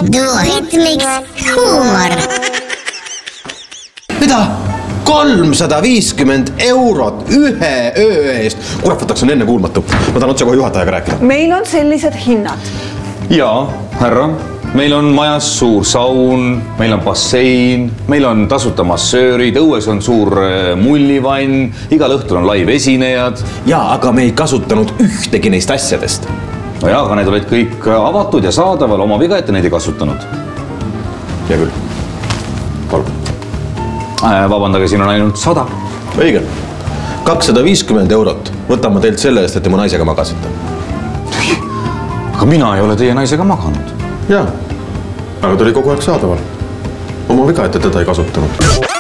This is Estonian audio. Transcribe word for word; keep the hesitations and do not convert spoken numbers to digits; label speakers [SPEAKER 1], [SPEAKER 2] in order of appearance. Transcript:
[SPEAKER 1] duettmiks huumor.
[SPEAKER 2] Mida? kolmsada viiskümmend eurot ühe öö eest. Kurat, võtaks on enne kuulmatu. Ma tahan otse kohe juhatajaga rääkida.
[SPEAKER 3] Meil on sellised hinnad.
[SPEAKER 4] Jaa, härra. Meil on majas suur saun, meil on bassein, meil on tasuta massöörid, õues on suur mullivann, igal õhtul on live esinejad.
[SPEAKER 2] Jaa, aga me ei kasutanud ühtegi neist asjadest.
[SPEAKER 4] No jaa, aga need olid kõik avatud ja saadaval, oma viga, et neid ei kasutanud.
[SPEAKER 2] Ja küll. Palun.
[SPEAKER 4] Vabandage, siin on ainult sada.
[SPEAKER 2] Õige. kakssada viiskümmend eurot. Võtame teilt selle eest, et te mu naisega magasite.
[SPEAKER 4] Aga mina ei ole teie naisega maganud.
[SPEAKER 2] Jaa, aga ta oli kogu aeg saadaval. Oma viga, et te teda ei kasutanud.